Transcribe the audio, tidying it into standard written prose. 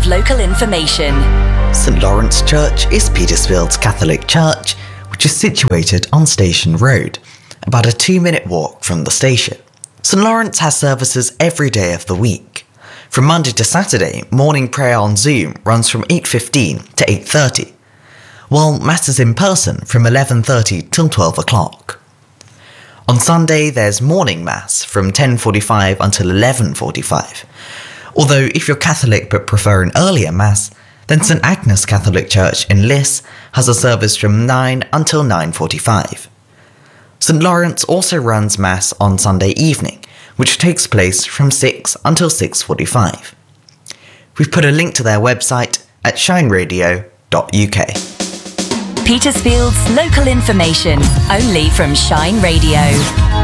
of local information. St Lawrence Church is Petersfield's Catholic church, which is situated on Station Road, about a 2-minute walk from the station. St Lawrence has services every day of the week. From Monday to Saturday, morning prayer on Zoom runs from 8:15 to 8:30, while Mass is in person from 11:30 till 12 o'clock. On Sunday, there's morning Mass from 10:45 until 11:45. Although if you're Catholic but prefer an earlier Mass, then St Agnes Catholic Church in Liss has a service from 9 until 9:45. St Lawrence also runs Mass on Sunday evening, which takes place from 6 until 6:45. We've put a link to their website at shineradio.uk. Petersfield's local information, only from Shine Radio.